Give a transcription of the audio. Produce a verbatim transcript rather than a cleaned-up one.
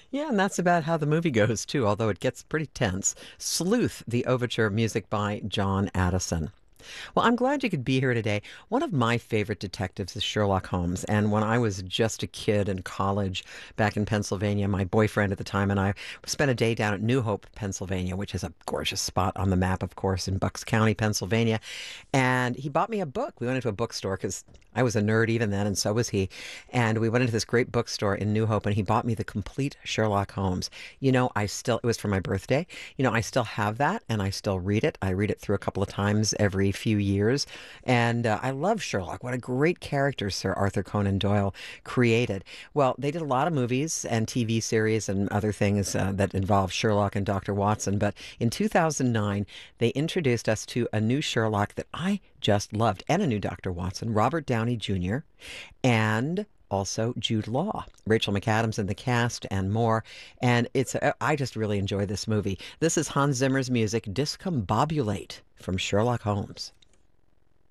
Yeah, and that's about how the movie goes, too, although it gets pretty tense. Sleuth, the overture, music by John Addison. Well, I'm glad you could be here today. One of my favorite detectives is Sherlock Holmes. And when I was just a kid in college back in Pennsylvania, my boyfriend at the time and I spent a day down at New Hope, Pennsylvania, which is a gorgeous spot on the map, of course, in Bucks County, Pennsylvania. And he bought me a book. We went into a bookstore because I was a nerd even then, and so was he. And we went into this great bookstore in New Hope, and he bought me the complete Sherlock Holmes. You know, I still, it was for my birthday. You know, I still have that, and I still read it. I read it through a couple of times every few years. And uh, I love Sherlock. What a great character Sir Arthur Conan Doyle created. Well, they did a lot of movies and T V series and other things uh, that involve Sherlock and Doctor Watson. But in two thousand nine, they introduced us to a new Sherlock that I just loved, and a new Doctor Watson, Robert Downey Junior, and also Jude Law, Rachel McAdams in the cast, and more. And it's uh, I just really enjoy this movie. This is Hans Zimmer's music, Discombobulate, from Sherlock Holmes.